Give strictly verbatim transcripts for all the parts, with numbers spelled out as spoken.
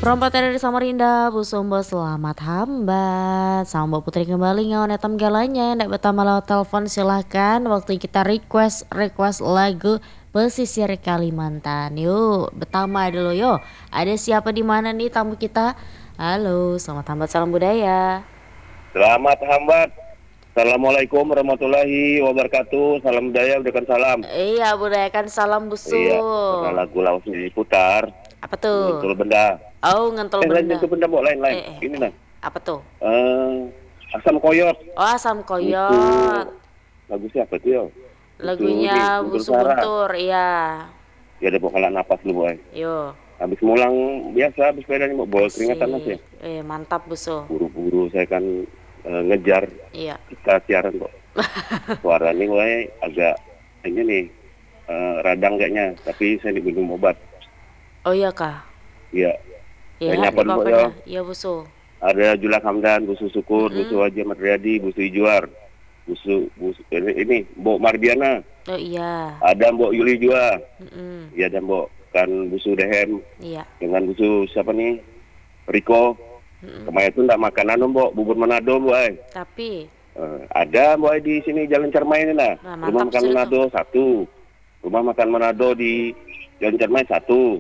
Perompat dari Samarinda, Bu Sumbo selamat hambat. Sama Mbak Putri kembali ngawan etam galanya. Ndak betama lewat telepon silahkan. Waktu kita request request lagu pesisir Kalimantan. Yuk, betama dulu yuk. Ada siapa di mana nih tamu kita? Halo, selamat hambat, salam budaya. Selamat hambat. Assalamualaikum warahmatullahi wabarakatuh. Salam budaya, budakan salam. Iya, budayakan salam Bu Su. Iya, karena lagu lawas diputar. Apa tuh? Ngentul benda. Oh, ngentul eh, benda. Lain itu benda, Bo, lain-lain. Eh, eh, Ini nah. Apa tuh? Eh, asam koyot. Oh, asam koyot. Itu lagu siapa tuh yo? Lagunya Itu, Busu Buntur, iya. Ya ada pokoknya napas lu, boy. Yo. Habis mulang biasa, habis sepeda nih, bawa keringatan aja. Eh, mantap Busu. Buru-buru saya kan uh, ngejar. Iya. Kita siaran kok. Suara nih, boy, agak ini nih uh, radang kayaknya, tapi saya diminum obat. Oh iya kah? Iya. Iya, nyapa dulu ya. Iya Busu. Ada Julak Hamdan, Busu Syukur, mm-hmm. Busu Haji Madriadi, Busu Ijuar, Busu, Busu ini, ini Mbok Mardiana. Oh iya. Ada Mbok Yuli juga. Mm-hmm. Iya, ada Mbok kan Busu Dehem. Iya. Dengan Busu siapa nih? Riko. Mm-hmm. Kemarin itu enggak makan anu Mbok, bubur Manado Mbok. Tapi uh, ada Mbok di sini Jalan Cermai ini nah. nah Rumah makan Manado itu. Satu. Rumah makan Manado di Jalan Cermai satu.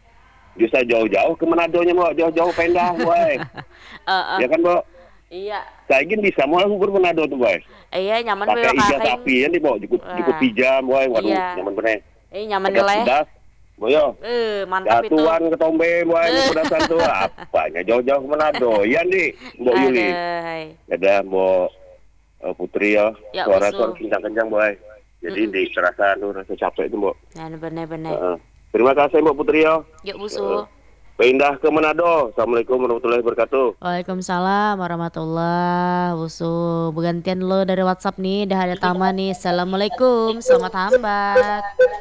Bisa jauh-jauh ke Manadonya, Mbok. Jauh-jauh pindah, boy. uh, uh. Ya kan, Mbok? Iya. Saya ingin bisa mau bubur Manado tuh, boy. Iya, nyaman pakai iga sapi ya nih, Mbok. Cukup cukup pijam, boy. Waduh, iya. Nyaman bener. Eh, nyaman lah ya. Boyo. Eh, mantap itu. Jatuhan ke Tombe, boy. Uh. Pedasan tuh. Apanya jauh-jauh ke Manado. Iya nih, Mbok Yuli. Ada Mbok uh, Putri ya. ya Suara-suara kencang-kencang, boy. Jadi mm-mm. di terasa tuh rasa capek itu, Mbok. Nah, bener-bener. Uh-uh. Terima kasih Mbak Putri ya. Yuk Busu. Pindah ke Manado. Assalamualaikum warahmatullahi wabarakatuh. Waalaikumsalam warahmatullahi wabarakatuh. Bergantian lo dari WhatsApp nih. Dah ada Tama nih. Assalamualaikum. Selamat hambat.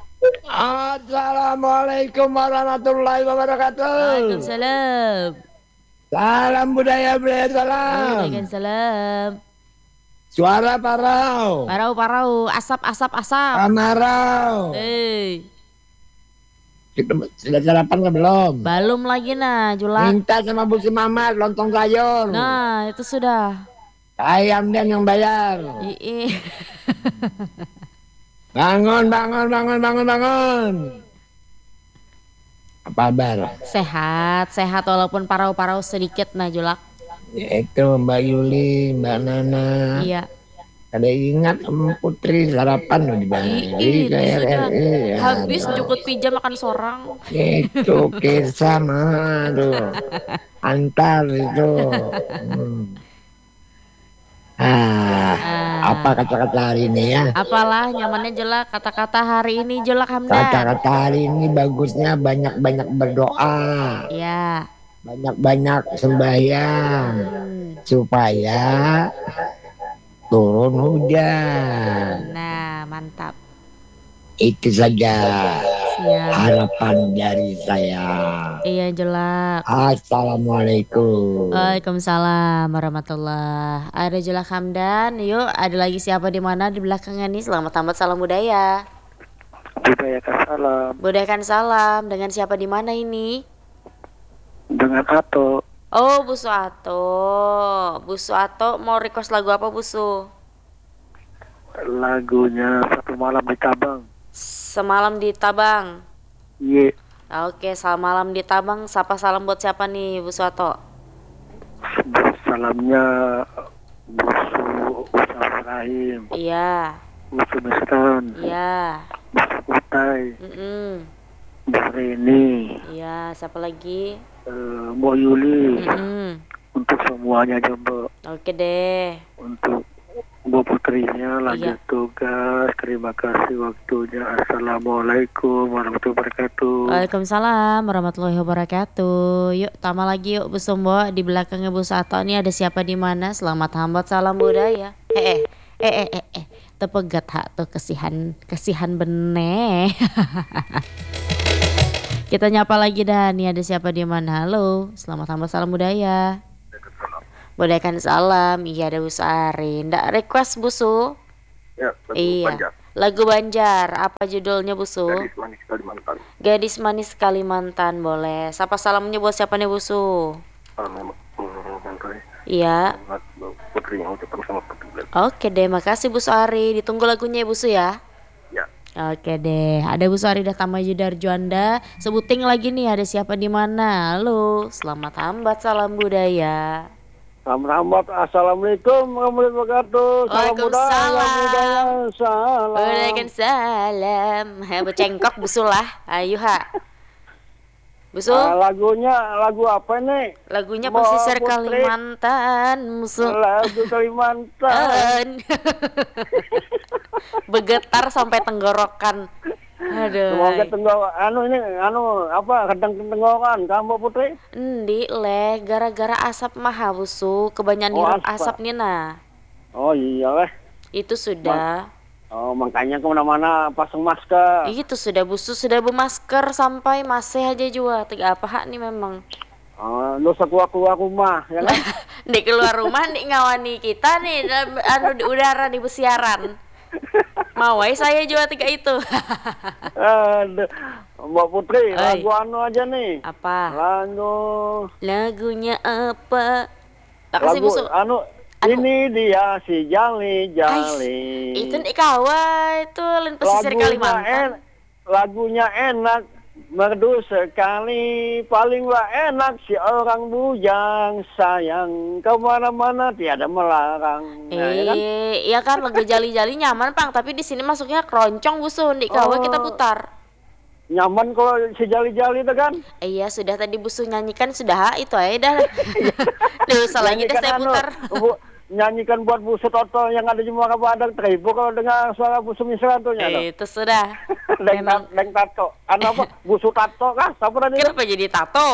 Assalamualaikum warahmatullahi wabarakatuh. Waalaikumsalam. Salam budaya budaya salam. Waalaikumsalam. Suara parau. Parau parau. Asap asap asap. Amarau. Hei. Sudah sarapan ke belum? Belum lagi nah, Julak. Minta sama Bu Si Mamat lontong sayur. Nah, itu sudah. Ayam dan yang bayar. Ii. Bangun, bangun, bangun, bangun, bangun. Apa kabar? Sehat, sehat walaupun parau-parau sedikit nah, Julak. Ya itu Mbak Yuli, Mbak Nana. Iya. Ada ingat Om Putri sarapan loh di mana? Iya, sudah. Ya, habis cukup pijam makan sorang. Itu kisah mah tuh. Antar itu. Hmm. Ah, ah, apa kata-kata hari ini ya? Apalah nyamannya Jelak, kata-kata hari ini Jelak Hamdan. Kata-kata hari ini bagusnya banyak-banyak berdoa. Iya. Banyak-banyak sembahyang hmm. supaya turun hujan. Nah, mantap. Itu saja. Siap. Harapan dari saya. Iya, Jelak. Assalamualaikum. Waalaikumsalam warahmatullah. Ada Jelak Hamdan. Yuk, ada lagi siapa di mana di belakangnya nih? Selamat hambat, salam budaya. Budayakan salam. Budayakan salam. Dengan siapa di mana ini? Dengan Ato. Oh, Busu Ato. Busu Ato mau request lagu apa, Busu? Lagunya Satu Malam di Tabang. Semalam di Tabang. Iya. Yeah. Oke, semalam di Tabang. Sapa salam buat siapa nih, Busu Ato? Salamnya Busu Usa Ibrahim. Iya. Busu Mistan. Iya. Busu Kutai. Mm-mm. Bu Rini. Iya, siapa lagi? Uh, Mbok Yuli. Mm-mm. Untuk semuanya aja, Mbak. Oke deh. Untuk Mbak Putrinya lanjut iya. tugas. Terima kasih waktunya. Assalamualaikum warahmatullahi wabarakatuh. Waalaikumsalam warahmatullahi wabarakatuh. Yuk, tambah lagi yuk Bu Sumbo. Di belakangnya Bu Sato nih ada siapa di mana? Selamat hambat, salam budaya. Eh eh eh eh eh. Tepegat hak tuh kesihan kesihan beneh. Kita nyapa lagi dah. Nih ada siapa di mana? Halo, selamat hambat, salam budaya. Budayakan salam. Iya, ada Bu Sari. Nggak request Busu? Ya, lagu iya. Banjar. Lagu Banjar. Apa judulnya Busu? Gadis Manis Kalimantan. Gadis manis Kalimantan boleh. Sapa salamnya buat siapa nih Busu? Iya. Putri yang ucapkan sama Putri. Oke deh, makasih Bu Ari. Ditunggu lagunya ya Bu Su ya. Ya. Oke deh, ada Bu Ari datang maju dari Juanda. Sebuting lagi nih, ada siapa di mana? Halo, selamat hambat, salam budaya. Salam rahmat, assalamualaikum warahmatullahi wabarakatuh. Salam budaya, budaya, salam. Waalaikumsalam. He, becengkok Busu lah. Ayo ha. Busu. Ah, lagunya lagu apa nih? Lagunya Mbak pesisir Putri. Kalimantan, Busu. Lagu Kalimantan. Bergetar sampai tenggorokan. Aduh. Semoga tenggorokan anu ini anu apa kadang tenggorokan kamu Putri? Endi leh, gara-gara asap mah Busu, kebanyakan Oh, hirup asap. asap nih nah. Oh iya lah. Itu sudah. Oh makanya kemana-mana pasang masker. Itu sudah Busu, sudah bermasker sampai masih aja juga. Tiga apa hak nih memang. Oh, lu keluar keluar rumah ya kan? Di keluar rumah nih ngawani kita nih dalam- anu di udara di besiaran. Mawai saya juga tiga itu. Aduh, Mbak Putri, Oi. lagu anu aja nih. Apa? Lagu Lagunya apa? Tak kasih lagu Busu. anu Anu. ini dia si Jali Jali. Itu nih kawa itu lain pesisir lagunya Kalimantan. en- lagunya enak, merdu sekali, palinglah enak si orang bujang sayang kemana-mana tiada melarang. Nah, ya kan? Eh, iya kan lagu jali-jali nyaman Pang, tapi di sini masuknya keroncong Busu. Di kawa Oh. kita putar. Nyaman kalau si Jali-Jali itu kan? Eh, iya sudah tadi Busu nyanyikan sudah itu aja dah. Nggak usah lagi deh Nyanyikan saya anu, putar. Bu, nyanyikan buat Busu Toto yang ada di Muara Badak terhibur kalau dengar suara Busu Misra tuh nyata. Eh, itu sudah. Deng, Memang. tat- deng tato. Anu apa? Busu Tato kah? Siapa tadi? Kenapa jadi tato?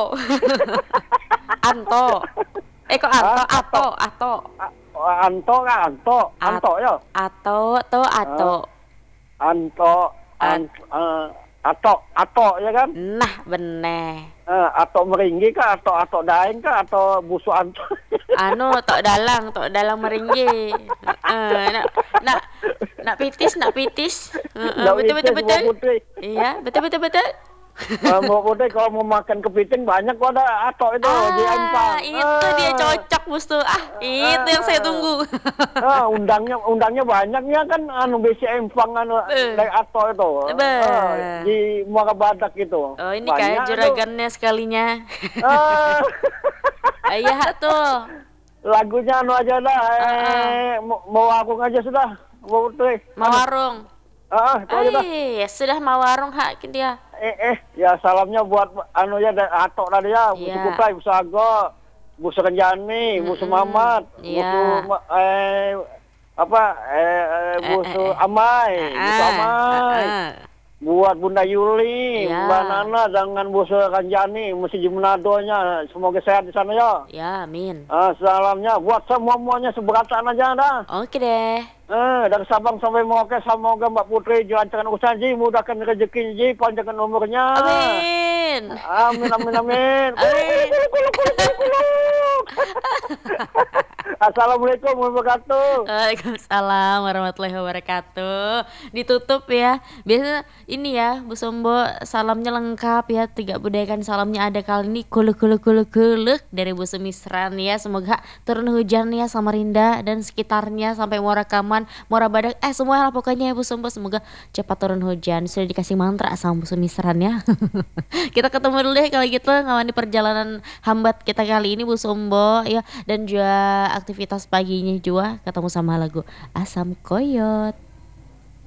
Anto. Eh kok Anto? Ah, Ato, Ato. A- Anto kah? Anto. Anto ya? Ato, to, Ato. Anto. An, eh, Ato. Ato ya kan? Nah, bener. Eh, Ato meringgi kah? Atau Ato daeng kah? Atau Busu Anto? Anu, tok dalang, tok dalang meringgi. Eh, nak, nak, nak pitis, nak pitis. Heeh, Nggak betul, bisa, betul, betul. Mbak Putri. Iya, betul, betul, betul. Eh, Mbak Putri kalau mau makan kepiting banyak kok ada Ato itu di empang. Ah, itu dia cocok Bustu. Ah, itu yang saya tunggu. Ah, undangnya undangnya banyaknya kan anu besi empang anu Eh. dari Ato itu. Be. Ah, di Muara Badak itu. Oh, ini Banyak kayak tuh. juragannya sekalinya. Ah, Iya tuh. lagunya anu aja dah. Eh, Ah, mau, mau aku aja sudah. Mbak Putri. Mau warung. Ah, itu aja dah. Eh, sudah mau warung hak dia. Eh, eh, ya salamnya buat anu ya dari Ato tadi ya. Busu Iya. Kutai, Busu Ago, Busu Kenjani, Busu Mamat, Iya. Busu Ma- eh apa eh, eh, Busu eh. Amai, Busu Ah, Amai. ah, ah. Buat Bunda Yuli, Iya. Mbak Nana dengan Busu Kenjani, mesti di Manado-nya. Semoga sehat di sana ya. Ya, amin. Ah, salamnya buat semuanya seberatan aja dah. Oke deh. Eh, dari Sabang sampai Merauke, semoga Mbak Putri dilancarkan usaha Ji, mudahkan rezeki Ji, panjangkan umurnya. Amin. Amin, amin, amin. Amin. Kuluk, kuluk, kuluk, kuluk, kuluk. Assalamualaikum warahmatullahi wabarakatuh. Waalaikumsalam warahmatullahi wabarakatuh. Ditutup ya. Biasa ini ya Bu Sombo salamnya lengkap ya. Tiga budayakan salamnya ada kali ini kuluk kuluk kuluk kuluk dari Bu Sumisran ya. Semoga turun hujan ya Samarinda dan sekitarnya sampai Muara Kaman, Muara Badak. Eh semua lah pokoknya ya Bu Sombo. Semoga cepat turun hujan. Sudah dikasih mantra sama Bu Sumisran ya. Kita ketemu dulu deh kalau gitu ngawani perjalanan hambat kita kali ini Bu Sombo ya. Dan juga aktivitas paginya juga ketemu sama lagu Asam Koyot.